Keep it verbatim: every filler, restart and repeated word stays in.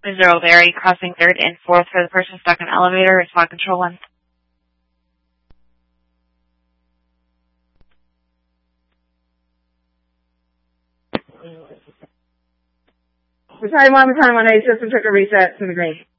Zero Berry, crossing third and fourth for the person stuck in elevator, respond control one. Battalion one, Battalion one A, system took a reset to the green.